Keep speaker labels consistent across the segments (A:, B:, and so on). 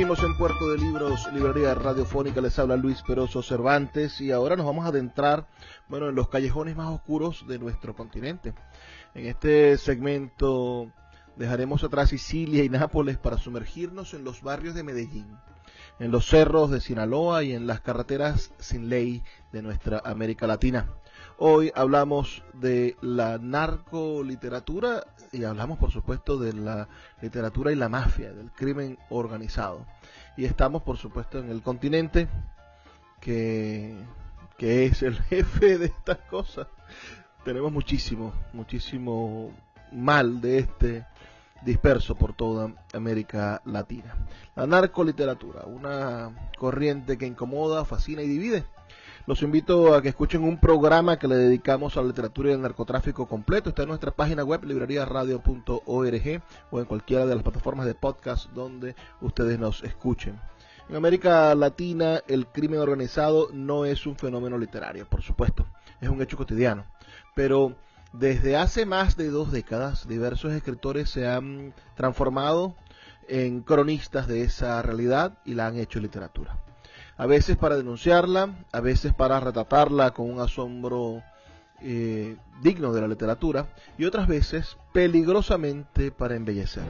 A: Seguimos en Puerto de Libros, librería radiofónica. Les habla Luis Peroso Cervantes y ahora nos vamos a adentrar, en los callejones más oscuros de nuestro continente. En este segmento dejaremos atrás Sicilia y Nápoles para sumergirnos en los barrios de Medellín, en los cerros de Sinaloa y en las carreteras sin ley de nuestra América Latina. Hoy hablamos de la narcoliteratura y hablamos, por supuesto, de la literatura y la mafia, del crimen organizado. Y estamos, por supuesto, en el continente que es el jefe de estas cosas. Tenemos muchísimo mal de este disperso por toda América Latina. La narcoliteratura, una corriente que incomoda, fascina y divide. Los invito a que escuchen un programa que le dedicamos a la literatura y al narcotráfico completo. Está en nuestra página web, libreriaradio.org, o en cualquiera de las plataformas de podcast donde ustedes nos escuchen. En América Latina, el crimen organizado no es un fenómeno literario, por supuesto, es un hecho cotidiano. Pero desde hace más de 2 décadas, diversos escritores se han transformado en cronistas de esa realidad y la han hecho literatura. A veces para denunciarla, a veces para retratarla con un asombro digno de la literatura, y otras veces peligrosamente para embellecerla.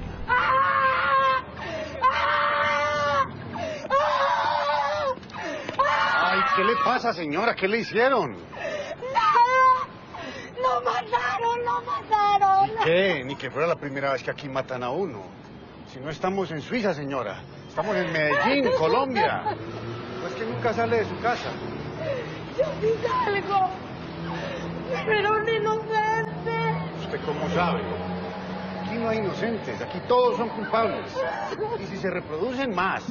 B: Ay, ¿qué le pasa, señora? ¿Qué le hicieron?
C: ¡Nada! ¡Lo mataron!
B: ¿Qué? Ni que fuera la primera vez que aquí matan a uno. Si no estamos en Suiza, señora. Estamos en Medellín, Colombia. Pues que nunca sale de su casa.
C: Yo sí salgo. Pero un inocente.
B: ¿Usted cómo sabe? Aquí no hay inocentes, aquí todos son culpables. Y si se reproducen, más.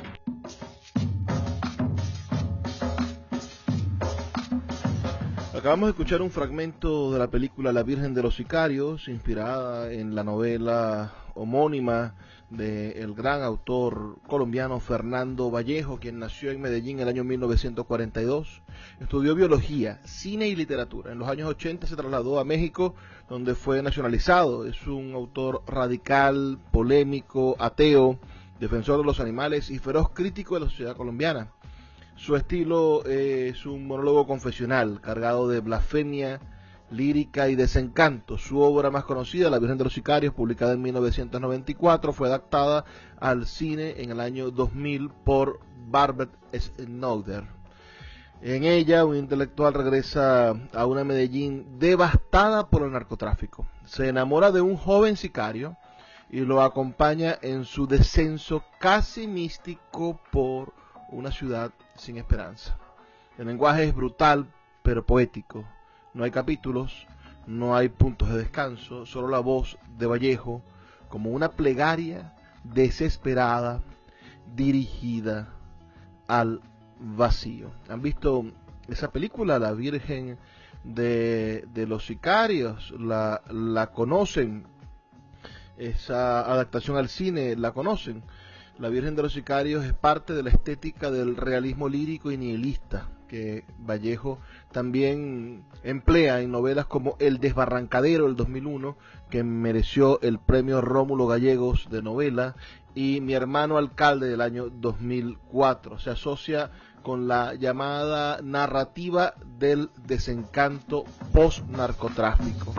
A: Acabamos de escuchar un fragmento de la película La Virgen de los Sicarios, inspirada en la novela homónima del gran autor colombiano Fernando Vallejo, quien nació en Medellín en el año 1942. Estudió biología, cine y literatura. En los años 80 se trasladó a México, donde fue nacionalizado. Es un autor radical, polémico, ateo, defensor de los animales y feroz crítico de la sociedad colombiana. Su estilo es un monólogo confesional, cargado de blasfemia, lírica y desencanto. Su obra más conocida, La Virgen de los Sicarios, publicada en 1994, fue adaptada al cine en el año 2000 por Barbet Snowder. En ella, un intelectual regresa a una Medellín devastada por el narcotráfico. Se enamora de un joven sicario y lo acompaña en su descenso casi místico por una ciudad sin esperanza. El lenguaje es brutal, pero poético. No hay capítulos, no hay puntos de descanso, solo la voz de Vallejo como una plegaria desesperada dirigida al vacío. ¿Han visto esa película, La Virgen de los Sicarios? ¿La conocen? Esa adaptación al cine, ¿la conocen? La Virgen de los Sicarios es parte de la estética del realismo lírico y nihilista que Vallejo también emplea en novelas como El Desbarrancadero del 2001, que mereció el premio Rómulo Gallegos de novela, y Mi hermano alcalde del año 2004. Se asocia con la llamada narrativa del desencanto post-narcotráfico.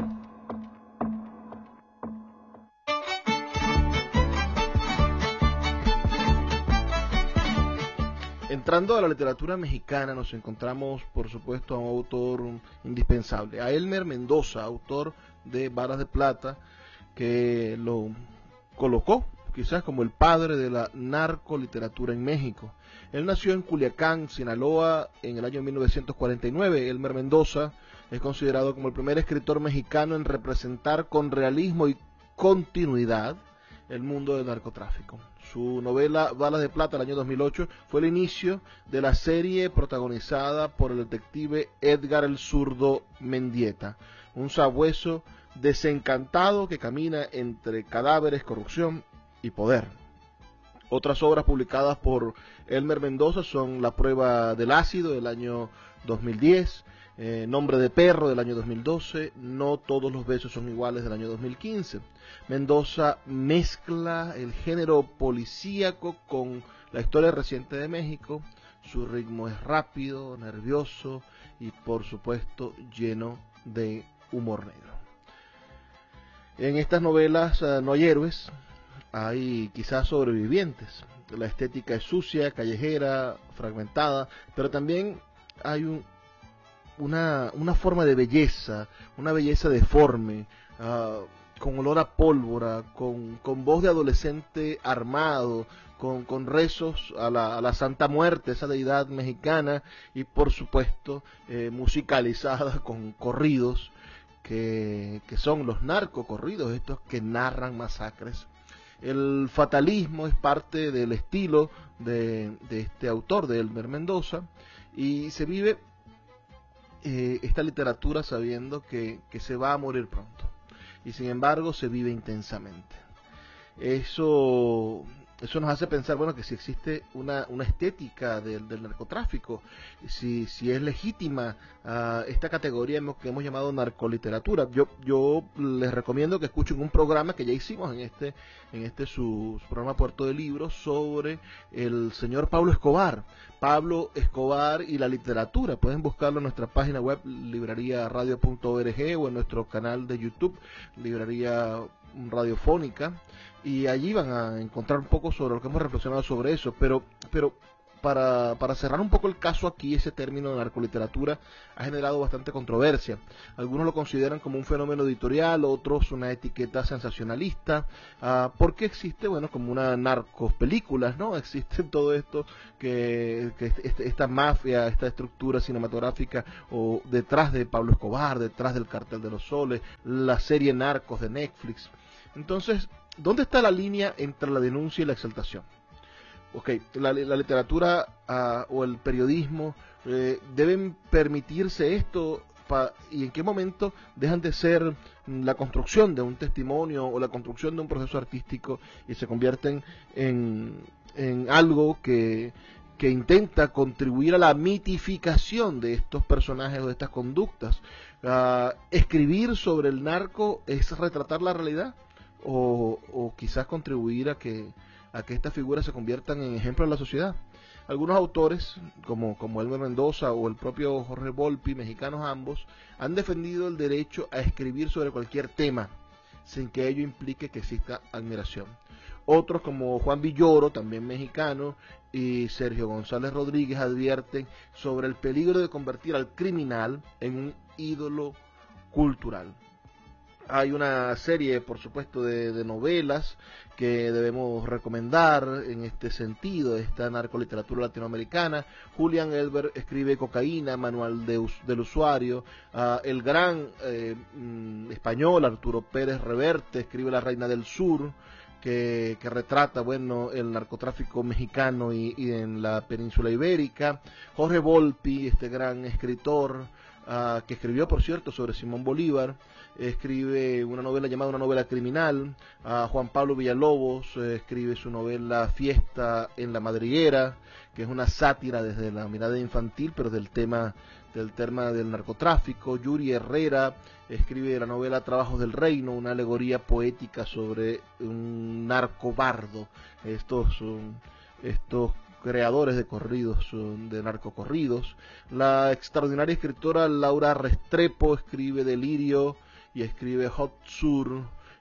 A: Entrando a la literatura mexicana, nos encontramos, por supuesto, a un autor indispensable, a Elmer Mendoza, autor de Balas de Plata, que lo colocó quizás como el padre de la narcoliteratura en México. Él nació en Culiacán, Sinaloa, en el año 1949. Elmer Mendoza es considerado como el primer escritor mexicano en representar con realismo y continuidad el mundo del narcotráfico. Su novela Balas de Plata, del año 2008, fue el inicio de la serie protagonizada por el detective Edgar el Zurdo Mendieta, un sabueso desencantado que camina entre cadáveres, corrupción y poder. Otras obras publicadas por Elmer Mendoza son La prueba del ácido, del año 2010, Nombre de perro del año 2012, No todos los besos son iguales del año 2015. Mendoza mezcla el género policíaco con la historia reciente de México. Su ritmo es rápido, nervioso y por supuesto lleno de humor negro. En estas novelas no hay héroes, hay quizás sobrevivientes. La estética es sucia, callejera, fragmentada, pero también hay una forma de belleza, una belleza deforme, con olor a pólvora, con voz de adolescente armado, con rezos a la Santa Muerte, esa deidad mexicana, y por supuesto musicalizada con corridos, que son los narcocorridos, estos que narran masacres. El fatalismo es parte del estilo de este autor, de Elmer Mendoza, y se vive esta literatura sabiendo que se va a morir pronto, y sin embargo se vive intensamente. Eso nos hace pensar, bueno, que si existe una estética del narcotráfico, si es legítima esta categoría que hemos llamado narcoliteratura. Yo les recomiendo que escuchen un programa que ya hicimos en este su programa Puerto de Libros sobre el señor Pablo Escobar y la literatura. Pueden buscarlo en nuestra página web librariaradio.org o en nuestro canal de YouTube Librería Radiofónica, y allí van a encontrar un poco sobre lo que hemos reflexionado sobre eso, pero para cerrar un poco el caso aquí, ese término de narcoliteratura ha generado bastante controversia. Algunos lo consideran como un fenómeno editorial, otros una etiqueta sensacionalista, porque existe, bueno, como una narcopelículas, ¿no? Existe todo esto, que esta mafia, esta estructura cinematográfica o detrás de Pablo Escobar, detrás del Cartel de los Soles, la serie Narcos de Netflix. Entonces, ¿dónde está la línea entre la denuncia y la exaltación? La literatura o el periodismo deben permitirse esto, y en qué momento dejan de ser la construcción de un testimonio o la construcción de un proceso artístico y se convierten en algo que intenta contribuir a la mitificación de estos personajes o de estas conductas. Escribir sobre el narco es retratar la realidad, o quizás contribuir a que estas figuras se conviertan en ejemplos de la sociedad. Algunos autores, como Elmer Mendoza o el propio Jorge Volpi, mexicanos ambos, han defendido el derecho a escribir sobre cualquier tema, sin que ello implique que exista admiración. Otros, como Juan Villoro, también mexicano, y Sergio González Rodríguez, advierten sobre el peligro de convertir al criminal en un ídolo cultural. Hay una serie, por supuesto, de novelas que debemos recomendar en este sentido, esta narcoliteratura latinoamericana. Julián Elbert escribe Cocaína, Manual del Usuario. El gran español Arturo Pérez Reverte escribe La Reina del Sur, que retrata, bueno, el narcotráfico mexicano y en la península ibérica. Jorge Volpi, este gran escritor, que escribió, por cierto, sobre Simón Bolívar, escribe una novela llamada Una novela criminal. Juan Pablo Villalobos escribe su novela Fiesta en la Madriguera, que es una sátira desde la mirada infantil, pero del tema del narcotráfico. Yuri Herrera escribe la novela Trabajos del Reino, una alegoría poética sobre un narcobardo. Estos creadores de corridos, de narcocorridos. La extraordinaria escritora Laura Restrepo escribe Delirio y escribe Hot Sur.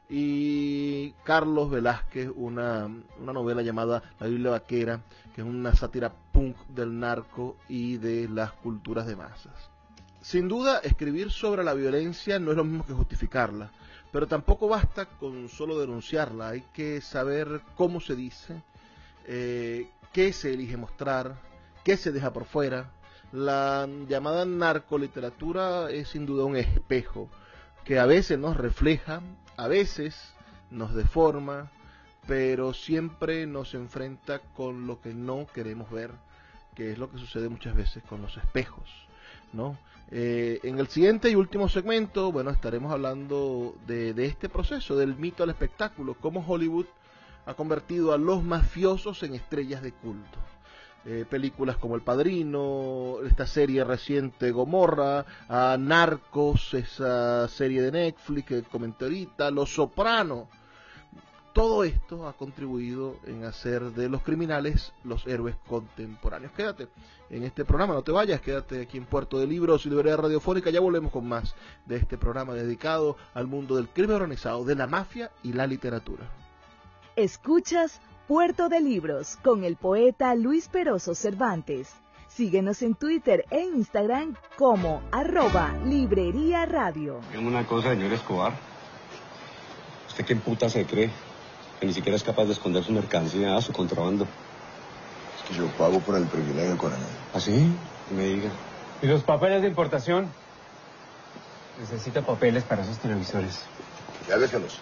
A: Y Carlos Velázquez una novela llamada La Biblia Vaquera, que es una sátira punk del narco y de las culturas de masas. Sin duda, escribir sobre la violencia no es lo mismo que justificarla, pero tampoco basta con solo denunciarla. Hay que saber cómo se dice, qué se elige mostrar, qué se deja por fuera. La llamada narcoliteratura es sin duda un espejo que a veces nos refleja, a veces nos deforma, pero siempre nos enfrenta con lo que no queremos ver, que es lo que sucede muchas veces con los espejos, ¿no? En el siguiente y último segmento, bueno, estaremos hablando de este proceso, del mito al espectáculo, cómo Hollywood ha convertido a los mafiosos en estrellas de culto. películas como El Padrino, esta serie reciente Gomorra, a Narcos, esa serie de Netflix que comenté ahorita, Los Sopranos. Todo esto ha contribuido en hacer de los criminales los héroes contemporáneos. Quédate en este programa, no te vayas, quédate aquí en Puerto de Libros y Librería Radiofónica. Ya volvemos con más de este programa dedicado al mundo del crimen organizado, de la mafia y la literatura.
D: Escuchas Puerto de Libros con el poeta Luis Peroso Cervantes. Síguenos en Twitter e Instagram como @Librería Radio.
E: Dígame una cosa, señor Escobar. ¿Usted qué puta se cree? Que ni siquiera es capaz de esconder su mercancía, su contrabando.
F: Es que yo pago por el privilegio, coronel.
E: ¿Ah, sí? Me diga.
G: ¿Y los papeles de importación? Necesita papeles para esos televisores.
F: Ya déjalos.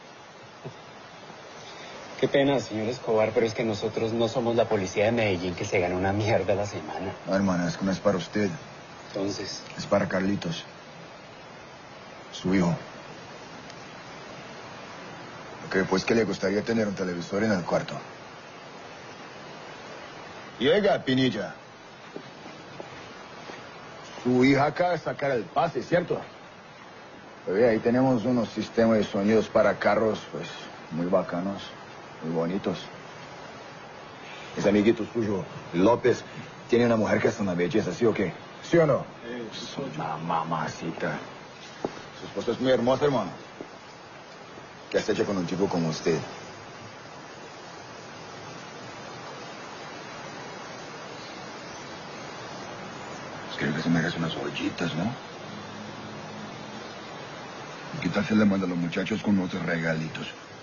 H: Qué pena, señor Escobar, pero es que nosotros no somos la policía de Medellín que se gana una mierda a la semana.
F: No, hermana, es que no es para usted.
H: Entonces...
F: Es para Carlitos. Su hijo. Que pues que le gustaría tener un televisor en el cuarto. Llega, Pinilla. Su hija acaba de sacar el pase, ¿cierto? Oye, ahí tenemos unos sistemas de sonidos para carros, pues, muy bacanos, muy bonitos. Ese amiguito suyo, López, tiene una mujer que es una belleza, ¿sí o qué? ¿Sí o no? Es una mamacita. Su esposa es muy hermosa, hermano. ¿Qué has hecho con un tipo como usted? Creo que se merece unas ollitas, ¿no? ¿Y qué tal se le manda a los muchachos con otros regalitos?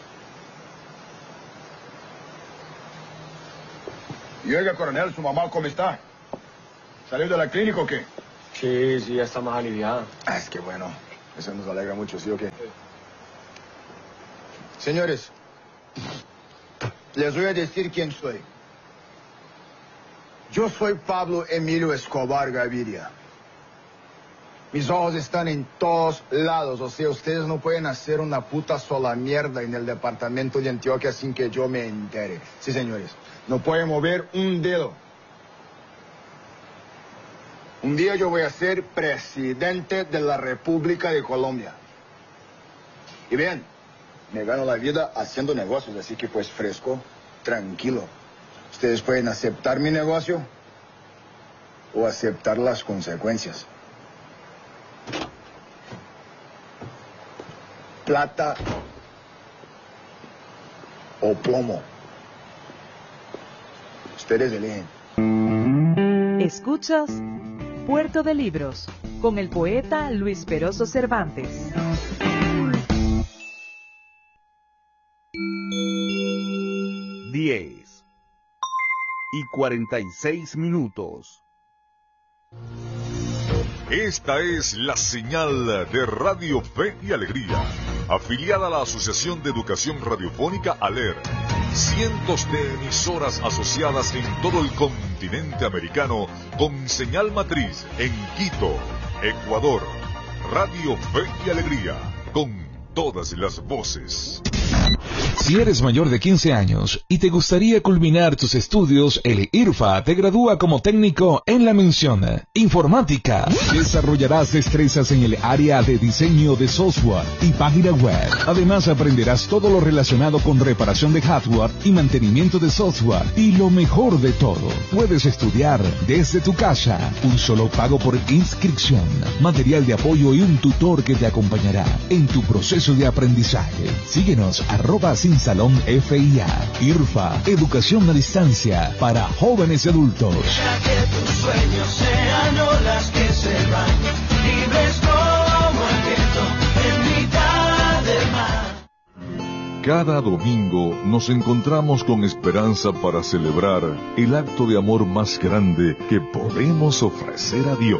F: Y oiga, coronel, ¿su mamá cómo está? ¿Salió de la clínica o qué?
G: Sí, ya está más aliviada.
F: Ah, es que bueno. Eso nos alegra mucho, ¿sí o qué? Señores, les voy a decir quién soy. Yo soy Pablo Emilio Escobar Gaviria. Mis ojos están en todos lados, o sea, ustedes no pueden hacer una puta sola mierda en el departamento de Antioquia sin que yo me entere. Sí, señores, no pueden mover un dedo. Un día yo voy a ser presidente de la República de Colombia. Y bien, me gano la vida haciendo negocios, así que pues fresco, tranquilo. Ustedes pueden aceptar mi negocio o aceptar las consecuencias. Plata o plomo. Ustedes eligen.
D: Escuchas Puerto de Libros con el poeta Luis Peroso Cervantes.
I: 10:46. Esta es la señal de Radio Fe y Alegría, afiliada a la Asociación de Educación Radiofónica ALER. Cientos de emisoras asociadas en todo el continente americano con señal matriz en Quito, Ecuador. Radio Fe y Alegría, con todas las voces.
J: Si eres mayor de 15 años y te gustaría culminar tus estudios, el IRFA te gradúa como técnico en la mención informática. Desarrollarás destrezas en el área de diseño de software y página web. Además, aprenderás todo lo relacionado con reparación de hardware y mantenimiento de software. Y lo mejor de todo, puedes estudiar desde tu casa. Un solo pago por inscripción, material de apoyo y un tutor que te acompañará en tu proceso de aprendizaje. Síguenos @SinSalonFIA. IRFA, educación a distancia para jóvenes y adultos.
K: Deja que tus sueños sean olas que se van, libres como el viento en mitad del mar.
I: Cada domingo nos encontramos con esperanza para celebrar el acto de amor más grande que podemos ofrecer a Dios.